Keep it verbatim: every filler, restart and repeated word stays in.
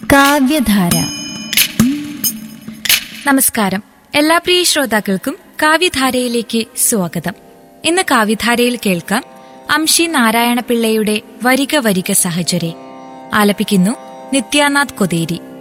കാവ്യധാര. നമസ്കാരം. എല്ലാ പ്രിയ ശ്രോതാക്കൾക്കും കാവ്യധാരയിലേക്ക് സ്വാഗതം. ഇന്ന് കാവ്യധാരയിൽ കേൾക്കാം അംഷി നാരായണപിള്ളയുടെ വരിക വരിക സഹചരെ. ആലപിക്കുന്നു നിത്യാനാഥ് കൊതേരി.